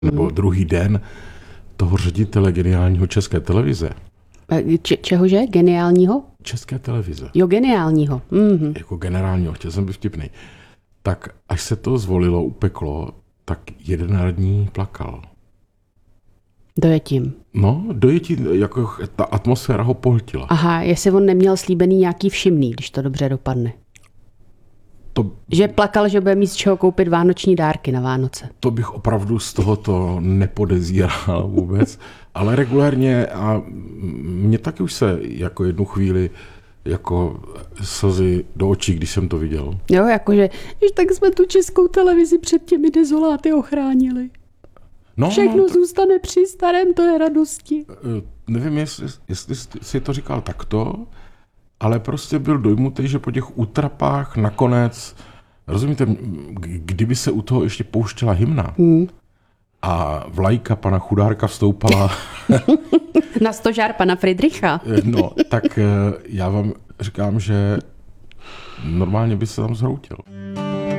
nebo druhý den toho ředitele geniálního České televize. Čehože? Geniálního? České televize. Jo, geniálního. Mm-hmm. Jako generálního, chtěl jsem být vtipnej. Tak až se to zvolilo, upeklo, tak jeden radní plakal. Dojetím. No, dojetí, jako ta atmosféra ho pohltila. Aha, jestli on neměl slíbený nějaký všimný, když to dobře dopadne. Že plakal, že bude mít z čeho koupit vánoční dárky na Vánoce. To bych opravdu z tohoto nepodezíral vůbec, ale regulérně a mě taky už se jako jednu chvíli jako slzy do očí, když jsem to viděl. Jo, jakože, tak jsme tu Českou televizi před těmi dezoláty ochránili. Všechno zůstane při starém, to je radosti. Nevím, jestli si to říkal takto, ale prostě byl dojmutý, že po těch útrapách nakonec, rozumíte, kdyby se u toho ještě pouštěla hymna a vlajka pana Chudárka vstoupala na stožár pana Friedricha. No, tak já vám říkám, že normálně by se tam zhroutil.